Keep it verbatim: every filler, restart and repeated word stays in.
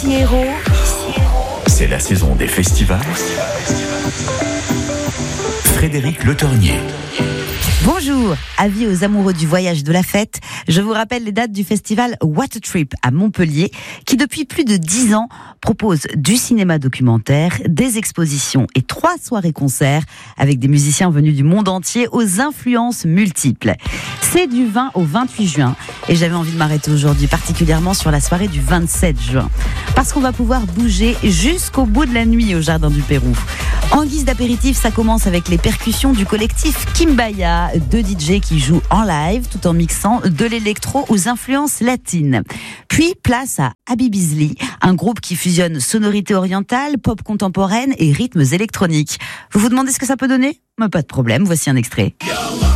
Héros, C'est la saison des festivals. Frédéric Le Tornier. bonjour, avis aux amoureux du voyage de la fête. Je vous rappelle les dates du festival What a Trip à Montpellier, qui depuis plus de dix ans propose du cinéma documentaire, des expositions et trois soirées-concerts avec des musiciens venus du monde entier aux influences multiples. C'est du vingt au vingt-huit juin et j'avais envie de m'arrêter aujourd'hui particulièrement sur la soirée du vingt-sept juin parce qu'on va pouvoir bouger jusqu'au bout de la nuit au Jardin du Pérou. En guise d'apéritif, ça commence avec les percussions du collectif Kimbaya, deux D J qui jouent en live tout en mixant de l'électro aux influences latines. Puis place à Habibizli, un groupe qui fusionne sonorité orientale, pop contemporaine et rythmes électroniques. Vous vous demandez ce que ça peut donner ? Mais pas de problème, voici un extrait. Yo,